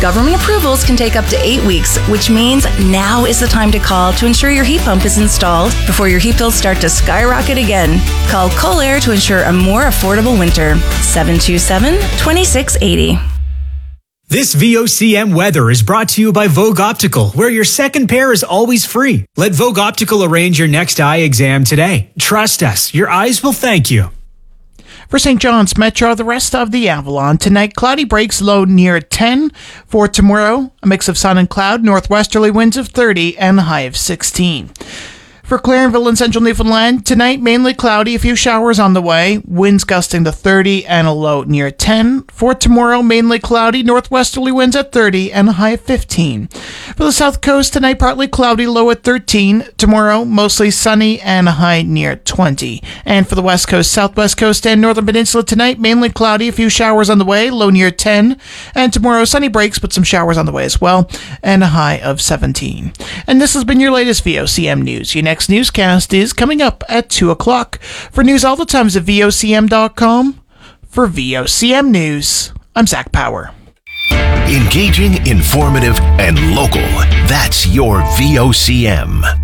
Government approvals can take up to 8 weeks, which means now is the time to call to ensure your heat pump is installed before your heat bills start to skyrocket again. Call Colair to ensure a more affordable winter. 727-2680. This VOCM weather is brought to you by Vogue Optical, where your second pair is always free. Let Vogue Optical arrange your next eye exam today. Trust us, your eyes will thank you. For St. John's Metro, the rest of the Avalon. Tonight, cloudy breaks, low near 10. For tomorrow, a mix of sun and cloud, northwesterly winds of 30 and a high of 16. For Clarenville and central Newfoundland, tonight mainly cloudy, a few showers on the way, winds gusting to 30 and a low near 10. For tomorrow, mainly cloudy, northwesterly winds at 30 and a high of 15. For the south coast, tonight partly cloudy, low at 13. Tomorrow, mostly sunny and a high near 20. And for the west coast, southwest coast, and northern peninsula, tonight mainly cloudy, a few showers on the way, low near 10. And tomorrow, sunny breaks, but some showers on the way as well, and a high of 17. And this has been your latest VOCM news. Your next newscast is coming up at 2 o'clock. For news all the times at VOCM.com. For VOCM News, I'm Zach Power. Engaging, informative, and local. That's your VOCM.